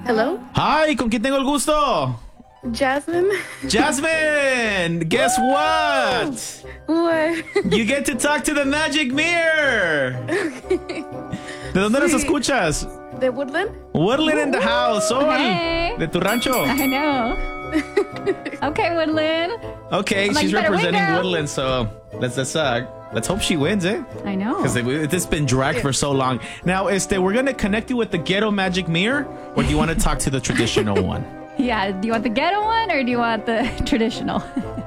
Hello? Hi, ¿con quién tengo el gusto? Jasmine? Jasmine, guess what? What? You get to talk to the magic mirror. ¿De dónde nos Sí. escuchas? ¿De Woodland? Woodland in the house. Sol. Hey. De tu rancho. I know. Okay, Woodland. Okay, I'm like, she's you better win, representing girl. Woodland, so let's hope she wins, eh? I know. Because this has been dragged for so long. Now, we're gonna connect you with the ghetto magic mirror, or do you want to talk to the traditional one? Yeah, do you want the ghetto one or do you want the traditional?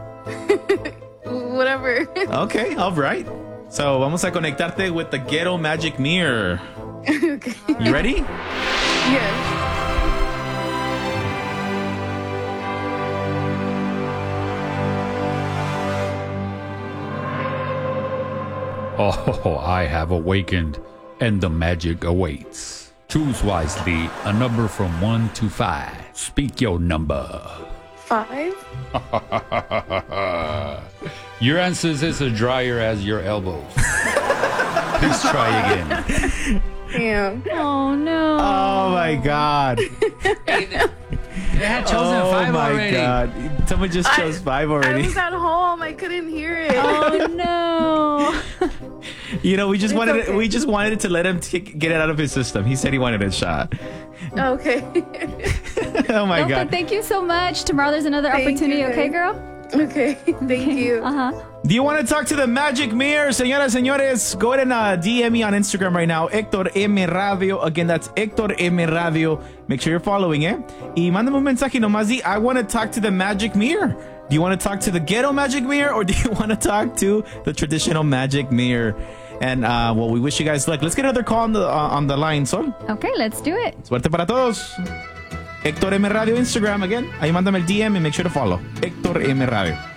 Whatever. Okay, all right. So vamos a conectarte with the ghetto magic mirror. Okay. You ready? Yes. Oh, I have awakened, and the magic awaits. Choose wisely, a number from 1 to 5. Speak your number. 5? Your answers is as drier as your elbows. Please try again. Damn. Oh no. Oh my God. They had chosen Oh 5 my already. God. Someone just chose 5 I already. was at home. I couldn't hear it. Oh no. You know, we just okay. wanted to let him get it out of his system. He said he wanted a shot. Okay. Oh my Okay, God. thank you so much. Tomorrow there's another Thank opportunity, you, okay, guys. girl? Okay. Thank you. Uh-huh. Do you want to talk to the magic mirror, señoras, señores? Go ahead and DM me on Instagram right now, Hector M. Radio. Again, that's Hector M. Radio. Make sure you're following, eh? Y mándame un mensaje nomás. I want to talk to the magic mirror. Do you want to talk to the ghetto magic mirror, or do you want to talk to the traditional magic mirror? And well, we wish you guys luck. Let's get another call on the line, Sol. Okay, let's do it. Suerte para todos. Hector M. Radio Instagram again. Ahí mándame el DM and make sure to follow. Hector M. Radio.